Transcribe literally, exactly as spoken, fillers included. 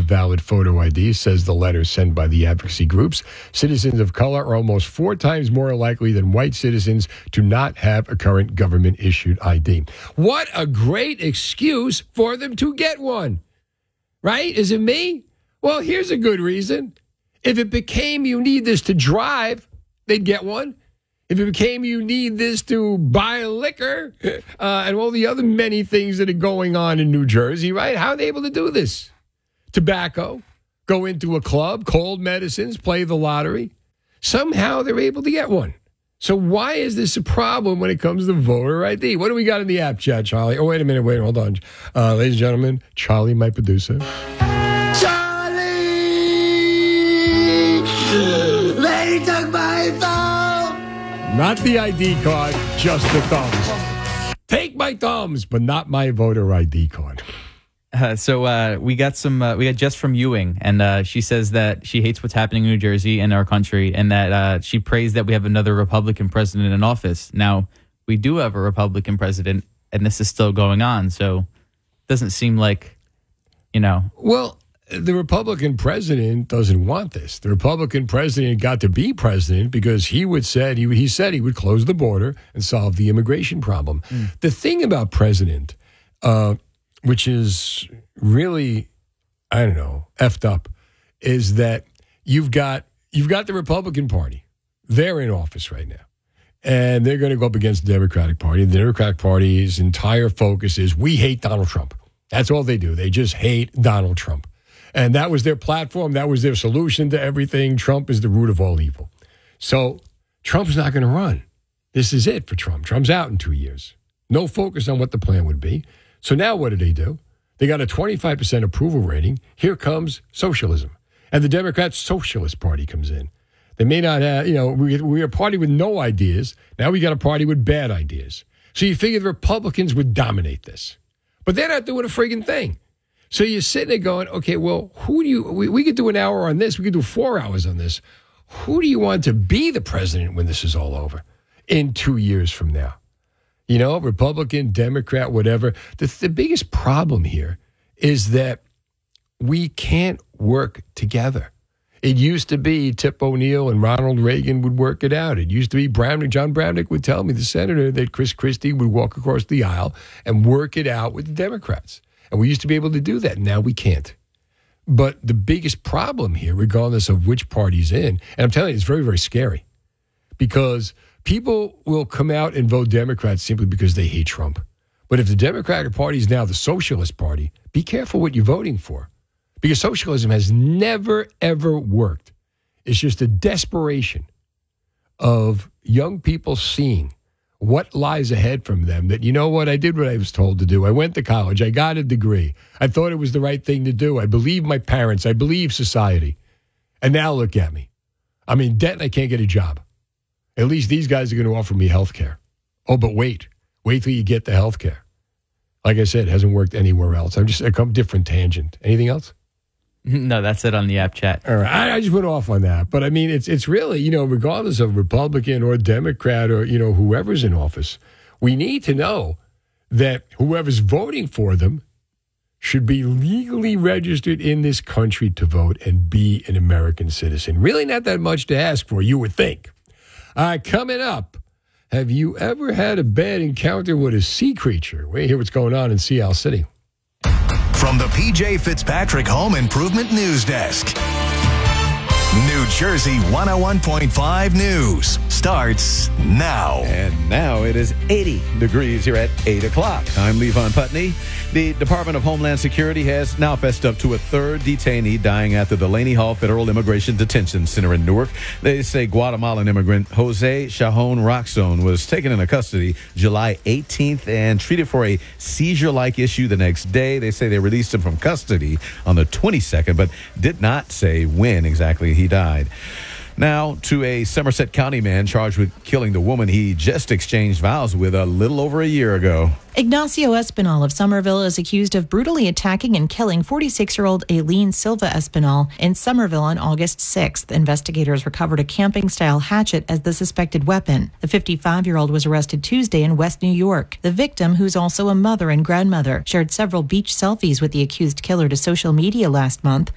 valid photo I D, says the letter sent by the advocacy groups. Citizens of color are almost four times more likely than white citizens to not have a current government-issued I D. What a great excuse for them to get one, right? Is it me? Well, here's a good reason. If it became you need this to drive, they'd get one. If it became you need this to buy liquor uh, and all the other many things that are going on in New Jersey, right? How are they able to do this? Tobacco, go into a club, cold medicines, play the lottery. Somehow they're able to get one. So why is this a problem when it comes to voter I D? What do we got in the app chat, Charlie? Oh, wait a minute. Wait, hold on. Uh, ladies and gentlemen, Charlie, my producer. Charlie! They took my phone! Not the I D card, just the thumbs. Take my thumbs, but not my voter I D card. Uh, so uh, we got some. Uh, we got Jess from Ewing, and uh, she says that she hates what's happening in New Jersey and our country, and that uh, she prays that we have another Republican president in office. Now we do have a Republican president, and this is still going on. So it doesn't seem like, you know. Well, the Republican president doesn't want this. The Republican president got to be president because he would said he he said he would close the border and solve the immigration problem. Mm. The thing about president, uh, which is really, I don't know, effed up, is that you've got you've got the Republican Party. They're in office right now, and they're going to go up against the Democratic Party. The Democratic Party's entire focus is we hate Donald Trump. That's all they do. They just hate Donald Trump. And that was their platform. That was their solution to everything. Trump is the root of all evil. So Trump's not going to run. This is it for Trump. Trump's out in two years. No focus on what the plan would be. So now what do they do? They got a twenty-five percent approval rating. Here comes socialism. And the Democrat Socialist Party comes in. They may not have, you know, we, we're a party with no ideas. Now we got a party with bad ideas. So you figure the Republicans would dominate this. But they're not doing a friggin' thing. So you're sitting there going, okay, well, who do you, we, we could do an hour on this. We could do four hours on this. Who do you want to be the president when this is all over in two years from now? You know, Republican, Democrat, whatever. The, the biggest problem here is that we can't work together. It used to be Tip O'Neill and Ronald Reagan would work it out. It used to be Brownback, John Brownback would tell me, the senator, that Chris Christie would walk across the aisle and work it out with the Democrats. And we used to be able to do that. Now we can't. But the biggest problem here, regardless of which party's in, and I'm telling you, it's very, very scary because people will come out and vote Democrats simply because they hate Trump. But if the Democratic Party is now the Socialist Party, be careful what you're voting for because socialism has never, ever worked. It's just a desperation of young people seeing what lies ahead from them that, you know what, I did what I was told to do. I went to college. I got a degree. I thought it was the right thing to do. I believe my parents. I believe society. And now look at me. I'm in debt and I can't get a job. At least these guys are going to offer me health care. Oh, but wait. Wait till you get the health care. Like I said, it hasn't worked anywhere else. I'm just a different tangent. Anything else? No, that's it on the app chat. All right. I, I just went off on that. But I mean, it's it's really, you know, regardless of Republican or Democrat or, you know, whoever's in office, we need to know that whoever's voting for them should be legally registered in this country to vote and be an American citizen. Really not that much to ask for, you would think. All right, coming up, have you ever had a bad encounter with a sea creature? Wait, hear what's going on in Sea Isle City. From the P J Fitzpatrick Home Improvement News Desk. New Jersey one oh one point five News starts now. And now it is eighty degrees here at eight o'clock. I'm Levon Putney. The Department of Homeland Security has now fessed up to a third detainee dying at the Delaney Hall Federal Immigration Detention Center in Newark. They say Guatemalan immigrant Jose Shajon Roxon was taken into custody July eighteenth and treated for a seizure-like issue the next day. They say they released him from custody on the twenty-second, but did not say when exactly he died. Now to a Somerset County man charged with killing the woman he just exchanged vows with a little over a year ago. Ignacio Espinal of Somerville is accused of brutally attacking and killing forty-six-year-old Aileen Silva Espinal in Somerville on August sixth. Investigators recovered a camping-style hatchet as the suspected weapon. The fifty-five-year-old was arrested Tuesday in West New York. The victim, who's also a mother and grandmother, shared several beach selfies with the accused killer to social media last month.